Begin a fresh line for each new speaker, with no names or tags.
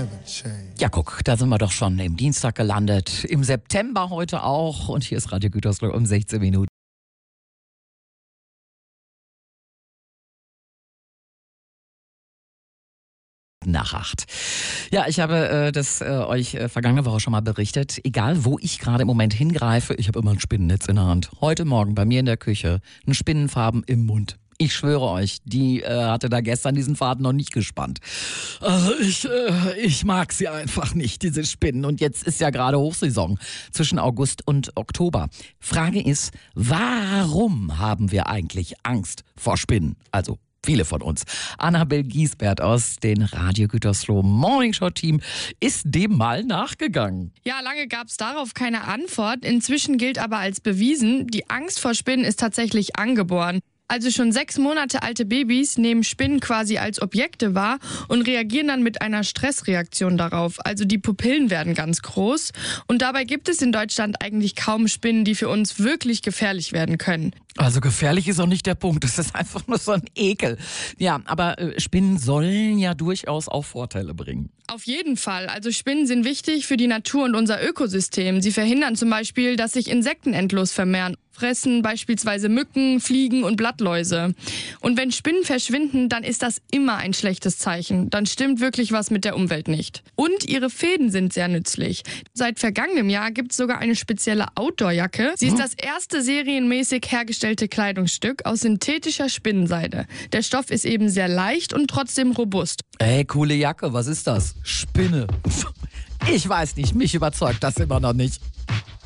Ja, guck, da sind wir doch schon im Dienstag gelandet. Im September heute auch. Und hier ist Radio Gütersloh um 16 Minuten. Nach 8. Ja, ich habe das euch vergangene Woche schon mal berichtet. Egal, wo ich gerade im Moment hingreife, ich habe immer ein Spinnennetz in der Hand. Heute Morgen bei mir in der Küche ein Spinnenfaden im Mund. Ich schwöre euch, die hatte da gestern diesen Faden noch nicht gespannt. Also ich mag sie einfach nicht, diese Spinnen. Und jetzt ist ja gerade Hochsaison zwischen August und Oktober. Frage ist, warum haben wir eigentlich Angst vor Spinnen? Also viele von uns. Annabel Giesbert aus dem Radio Gütersloh Morning Show Team ist dem mal nachgegangen.
Ja, lange gab es darauf keine Antwort. Inzwischen gilt aber als bewiesen, die Angst vor Spinnen ist tatsächlich angeboren. Also schon 6 Monate alte Babys nehmen Spinnen quasi als Objekte wahr und reagieren dann mit einer Stressreaktion darauf. Also die Pupillen werden ganz groß. Und dabei gibt es in Deutschland eigentlich kaum Spinnen, die für uns wirklich gefährlich werden können.
Also gefährlich ist auch nicht der Punkt, das ist einfach nur so ein Ekel. Ja, aber Spinnen sollen ja durchaus auch Vorteile bringen.
Auf jeden Fall. Also Spinnen sind wichtig für die Natur und unser Ökosystem. Sie verhindern zum Beispiel, dass sich Insekten endlos vermehren. Fressen beispielsweise Mücken, Fliegen und Blattläuse. Und wenn Spinnen verschwinden, dann ist das immer ein schlechtes Zeichen. Dann stimmt wirklich was mit der Umwelt nicht. Und ihre Fäden sind sehr nützlich. Seit vergangenem Jahr gibt es sogar eine spezielle Outdoor-Jacke. Sie ist das erste serienmäßig hergestellte Kleidungsstück aus synthetischer Spinnenseide. Der Stoff ist eben sehr leicht und trotzdem robust.
Ey, coole Jacke, was ist das? Spinne. Ich weiß nicht, mich überzeugt das immer noch nicht.